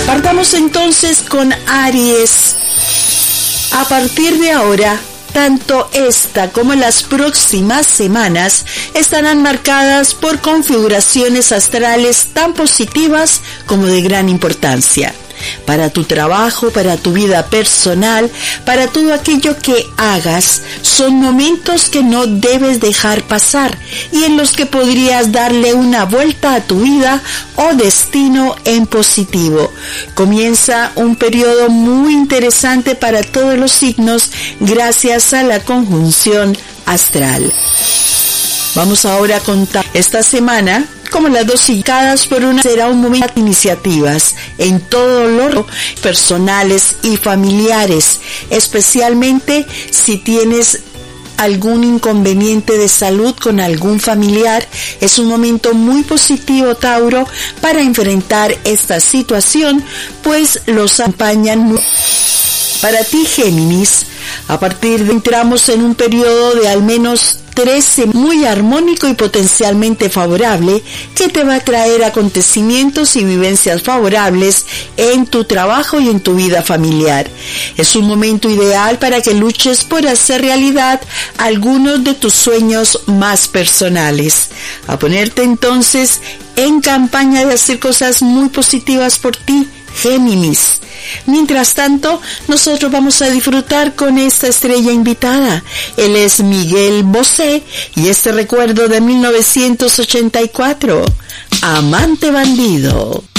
Partamos entonces con Aries. A partir de ahora, tanto esta como las próximas semanas estarán marcadas por configuraciones astrales tan positivas como de gran importancia. Para tu trabajo, para tu vida personal, para todo aquello que hagas, son momentos que no debes dejar pasar y en los que podrías darle una vuelta a tu vida o destino en positivo. Comienza un periodo muy interesante para todos los signos gracias a la conjunción astral. Vamos ahora a contar esta semana. Como las dos indicadas por una, será un momento de iniciativas en todo lo personales y familiares, especialmente si tienes algún inconveniente de salud con algún familiar. Es un momento muy positivo, Tauro, para enfrentar esta situación, pues los acompañan. Para ti, Géminis, a partir de entramos en un periodo de al menos 13 muy armónico y potencialmente favorable que te va a traer acontecimientos y vivencias favorables en tu trabajo y en tu vida familiar. Es un momento ideal para que luches por hacer realidad algunos de tus sueños más personales. A ponerte entonces en campaña de hacer cosas muy positivas por ti, Géminis. Mientras tanto, nosotros vamos a disfrutar con esta estrella invitada. Él es Miguel Bosé y este recuerdo de 1984, Amante Bandido.